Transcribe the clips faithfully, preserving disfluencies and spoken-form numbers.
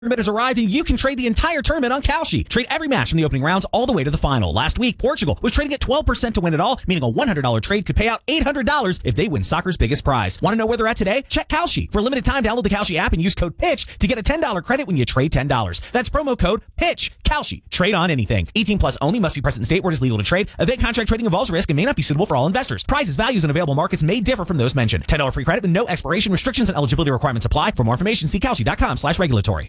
Tournament has arrived and you can trade the entire tournament on Kalshi. Trade every match from the opening rounds all the way to the final. Last week, Portugal was trading at twelve percent to win it all, meaning a one hundred dollars trade could pay out eight hundred dollars if they win soccer's biggest prize. Want to know where they're at today? Check Kalshi. For a limited time, download the Kalshi app and use code PITCH to get a ten dollars credit when you trade ten dollars. That's promo code PITCH. Kalshi. Trade on anything. eighteen plus only. Must be present in state where it is legal to trade. Event contract trading involves risk and may not be suitable for all investors. Prices, values, and available markets may differ from those mentioned. ten dollars free credit with no expiration. Restrictions and eligibility requirements apply. For more information, see kalshi.com slash regulatory.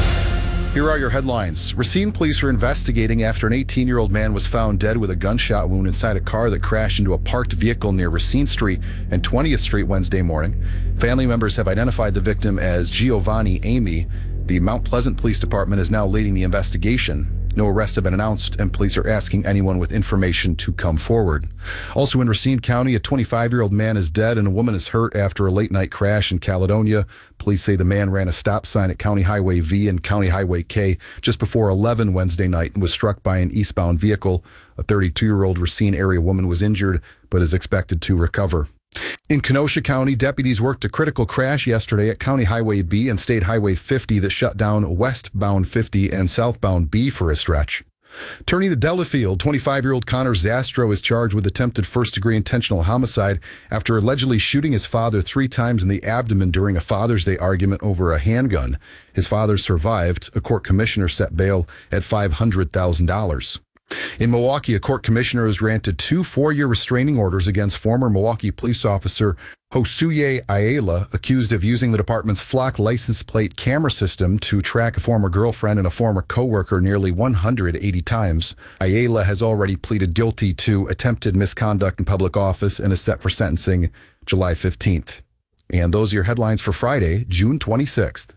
Here are your headlines. Racine police are investigating after an eighteen-year-old man was found dead with a gunshot wound inside a car that crashed into a parked vehicle near Racine Street and twentieth Street Wednesday morning. Family members have identified the victim as Giovanni Amy. The Mount Pleasant Police Department is now leading the investigation. No arrests have been announced, and police are asking anyone with information to come forward. Also in Racine County, a twenty-five-year-old man is dead and a woman is hurt after a late-night crash in Caledonia. Police say the man ran a stop sign at County Highway V and County Highway K just before eleven Wednesday night and was struck by an eastbound vehicle. A thirty-two-year-old Racine area woman was injured but is expected to recover. In Kenosha County, deputies worked a critical crash yesterday at County Highway B and State Highway fifty that shut down westbound fifty and southbound B for a stretch. Turning to Delafield, twenty-five-year-old Connor Zastro is charged with attempted first-degree intentional homicide after allegedly shooting his father three times in the abdomen during a Father's Day argument over a handgun. His father survived. A court commissioner set bail at five hundred thousand dollars. In Milwaukee, a court commissioner has granted two four-year restraining orders against former Milwaukee police officer Josué Ayala, accused of using the department's Flock license plate camera system to track a former girlfriend and a former coworker nearly one hundred eighty times. Ayala has already pleaded guilty to attempted misconduct in public office and is set for sentencing July fifteenth. And those are your headlines for Friday, June twenty-sixth.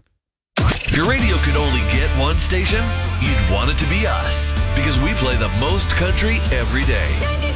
If your radio could only get one station, you'd want it to be us, because we play the most country every day.